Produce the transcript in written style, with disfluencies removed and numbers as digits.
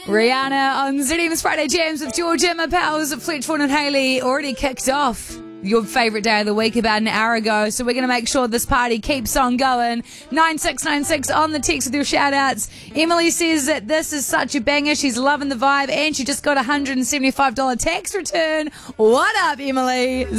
Rihanna on ZM's Friday Jams with George, Emma, Powers, Fletch, Vaughan and Hayley already kicked off your favourite day of the week about an hour ago. So we're going to make sure this party keeps on going. 9696 on the text with your shout-outs. Emily says that this is such a banger. She's loving the vibe and she just got a $175 tax return. What up, Emily?